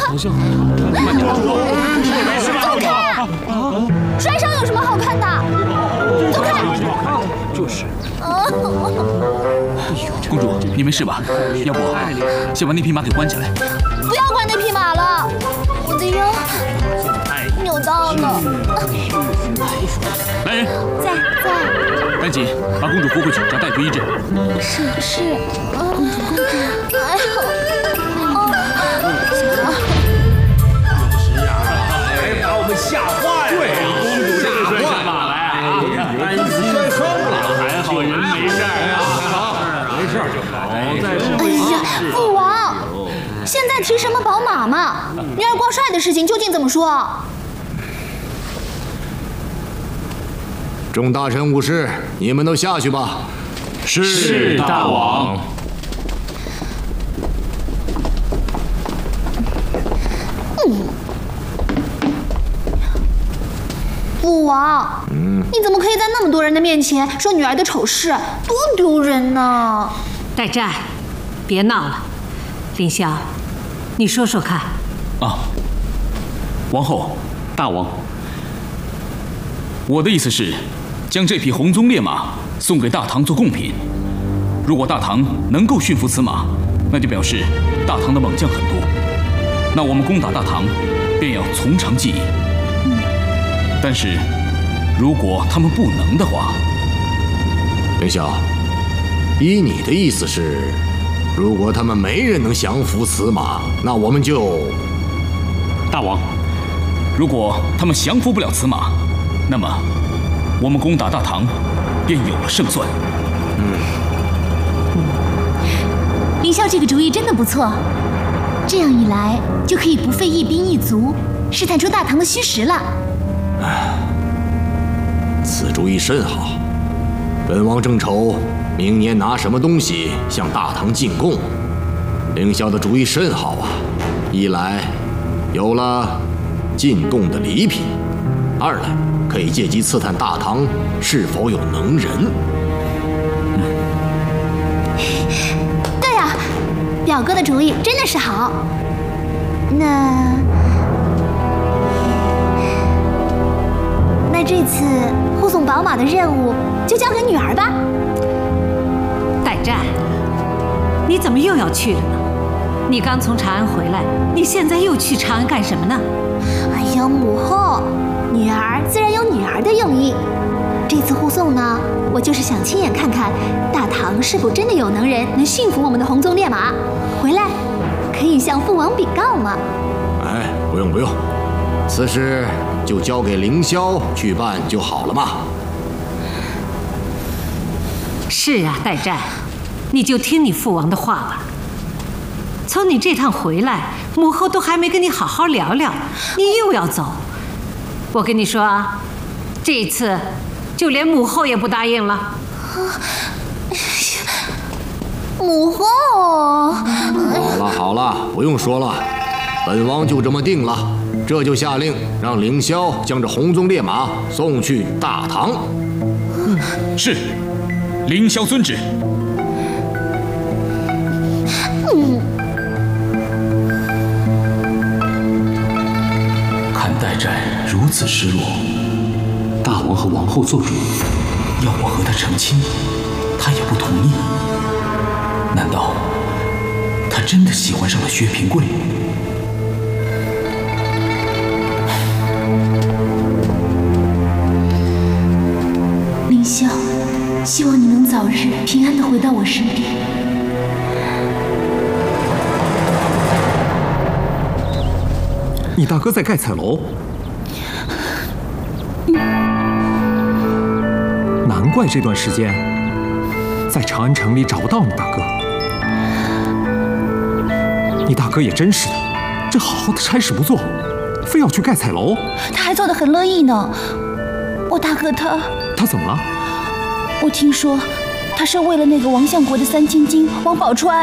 好像慢点， 走开！摔伤有什么好看的？走开！ 就是。公主，你没事吧？要不先把那匹马给关起来。 不要关那匹马了，我的腰扭到了。 来人， 在。 赶紧把公主扶回去，找大夫医治。 是，公主。哎呦， 把我们吓坏了。对呀，公主这个摔下马来啊，担心摔伤了，还好人没事啊，没事就好。 哎呀，父王，现在提什么宝马嘛？女儿挂帅的事情究竟怎么说？ 众大臣武士，你们都下去吧。 是大王。 父王，你怎么可以在那么多人的面前说女儿的丑事，多丢人呢！ 代战，别闹了。凌霄，你说说看。 啊，王后，大王，我的意思是，将这匹红鬃烈马送给大唐做贡品。如果大唐能够驯服此马，那就表示大唐的猛将很多，那我们攻打大唐便要从长计议。但是，如果他们不能的话， 凌霄，依你的意思是，如果他们没人能降服此马，那我们就…… 大王，如果他们降服不了此马，那么我们攻打大唐便有了胜算。 凌霄这个主意真的不错，这样一来就可以不费一兵一卒，试探出大唐的虚实了。 此主意甚好，本王正愁明年拿什么东西向大唐进贡。凌霄的主意甚好啊！一来有了进贡的礼品，二来可以借机刺探大唐是否有能人。 对呀，表哥的主意真的是好。那这次护送宝马的任务就交给女儿吧。 代战，你怎么又要去了呢？你刚从长安回来，你现在又去长安干什么呢？ 哎呀，母后，女儿自然有女儿的用意。这次护送呢，我就是想亲眼看看大唐是否真的有能人能驯服我们的红鬃烈马，回来可以向父王禀告嘛。 哎，不用，此事就交给凌霄去办就好了嘛。 是啊，代战，你就听你父王的话吧。从你这趟回来，母后都还没跟你好好聊聊，你又要走。我跟你说啊，这一次就连母后也不答应了。 母后， 好了，不用说了，本王就这么定了。这就下令让凌霄将这红鬃烈马送去大唐。 是，凌霄遵旨。 看代战如此失落，大王和王后做主，要我和他成亲，他也不同意。难道他真的喜欢上了薛平贵？ 凌霄，希望你能早日平安地回到我身边。 你大哥在盖彩楼，难怪这段时间在长安城里找不到你大哥。你大哥也真是的，这好好的差事不做，非要去盖彩楼。 他还做得很乐意呢。我大哥他怎么了？ 我听说他是为了那个王相国的三千金王宝钏。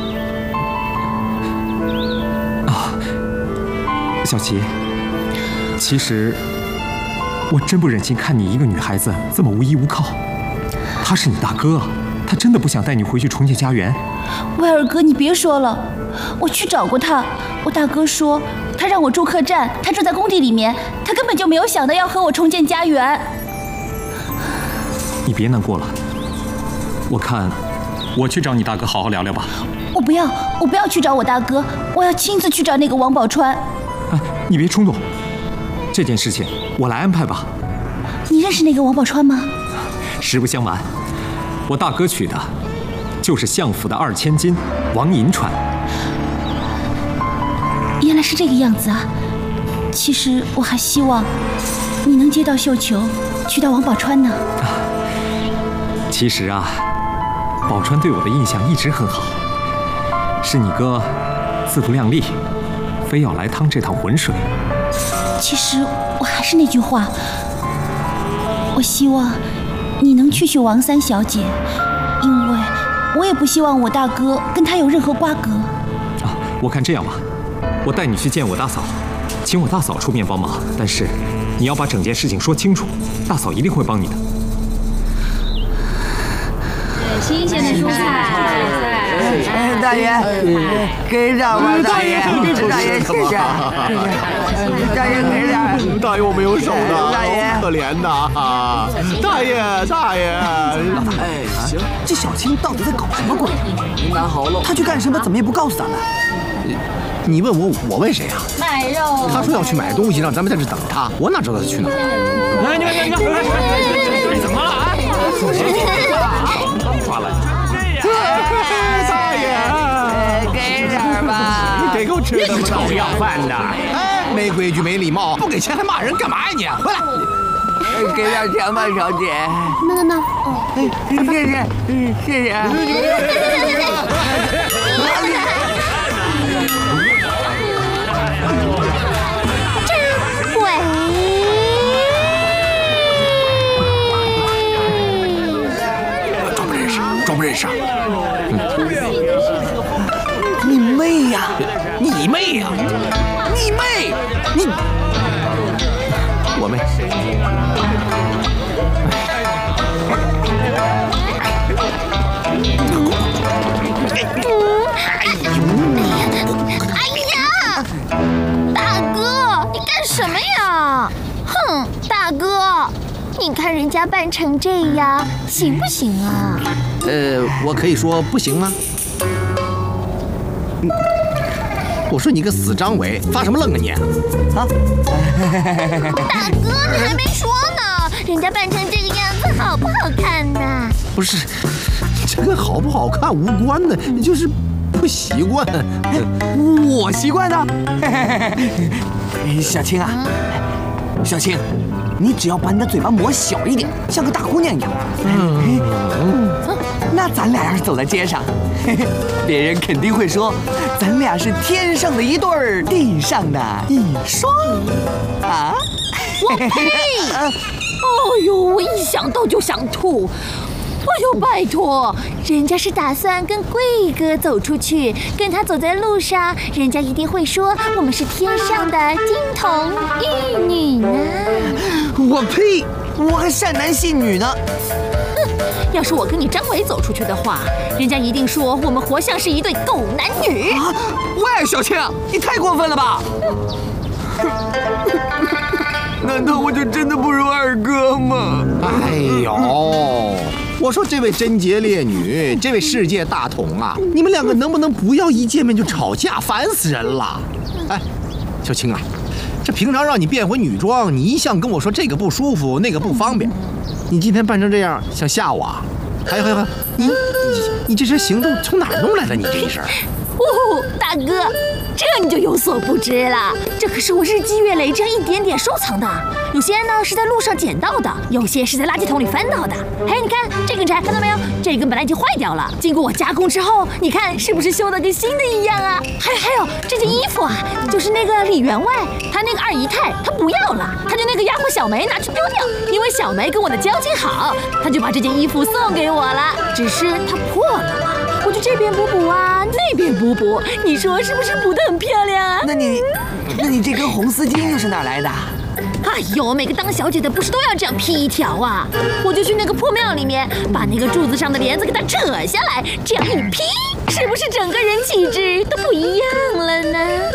小琪，其实我真不忍心看你一个女孩子这么无依无靠。他是你大哥啊，他真的不想带你回去重建家园。 威尔哥，你别说了，我去找过他， 我大哥说他让我住客栈，他住在工地里面，他根本就没有想到要和我重建家园。 你别难过了，我看我去找你大哥好好聊聊吧。 我不要去找我大哥，我要亲自去找那个王宝钏。 哎，你别冲动，这件事情我来安排吧。 你认识那个王宝钏吗？ 实不相瞒，我大哥娶的就是相府的2千金王银钏。 原来是这个样子啊！其实我还希望你能接到绣球，娶到王宝钏呢。 其实啊，宝钏对我的印象一直很好，是你哥自不量力，非要来趟这趟浑水。 其实我还是那句话，我希望你能去王三小姐，因为我也不希望我大哥跟她有任何瓜葛。 啊，我看这样吧，我带你去见我大嫂，请我大嫂出面帮忙，但是你要把整件事情说清楚，大嫂一定会帮你的。 新鲜的蔬菜。 大爷，给点吧，大爷，大爷，谢谢。大爷给点。 大爷，我没有手的， 大爷， 可怜呐！大爷，大爷。 哎，行，这小青到底在搞什么鬼？难好了，他去干什么？怎么也不告诉咱们？ 你问我，我问谁啊？ 买肉。 他说要去买东西，让咱们在这等他。我哪知道他去哪儿？ 你怎么了啊？ 抓来！大爷， 给点吧， 你给够吃的吗？ 臭要饭的！ 哎，没规矩，没礼貌，不给钱还骂人，干嘛呀你？回来！ 给点钱吧，小姐。 那， 谢谢。 装不认识？ 你妹呀！ 你妹呀！ 你妹！你我妹。 哎呀，大哥，你干什么呀？哼，大哥，你看人家扮成这样，行不行啊？ 我可以说不行吗？我说你个死张伟，发什么愣啊你？啊！ 大哥，你还没说呢，人家扮成这个样子好不好看呢？ 不是，这跟好不好看无关的，就是不习惯。 我习惯的。小青啊，小青，你只要把你的嘴巴磨小一点，像个大姑娘一样。那咱俩要是走在街上，别人肯定会说，咱俩是天上的一对儿，地上的一双。啊！ 我呸！哎呦，我一想到就想吐。哎呦，拜托，人家是打算跟贵哥走出去，跟他走在路上，人家一定会说我们是天上的金童玉女呢。 我呸！我还善男信女呢。 要是我跟你张伟走出去的话，人家一定说我们活像是一对狗男女。 啊！喂，小青，你太过分了吧！难道我就真的不如二哥吗？ 哎呦，我说这位贞洁烈女，这位世界大同啊，你们两个能不能不要一见面就吵架，烦死人了！哎，小青啊，这平常让你变回女装，你一向跟我说这个不舒服，那个不方便，你今天扮成这样，想吓我啊？还有，你这身行动从哪儿弄来的？你这一身？ 哦，大哥，这你就有所不知了，这可是我日积月累这样一点点收藏的。有些呢是在路上捡到的，有些是在垃圾桶里翻到的。哎，你看这根柴，看到没有？这根本来已经坏掉了，经过我加工之后，你看是不是修得跟新的一样啊？还有这件衣服啊，就是那个李员外，他那个二姨太，他不要了，他就那个丫鬟小梅拿去丢掉，因为小梅跟我的交情好，他就把这件衣服送给我了，只是它破了嘛。我就这边补补啊，那边补补，你说是不是补得很漂亮啊？ 那你这根红丝巾又是哪来的？ 哎呦，每个当小姐的不是都要这样披一条啊？我就去那个破庙里面，把那个柱子上的帘子给它扯下来，这样一披，是不是整个人气质都不一样了呢？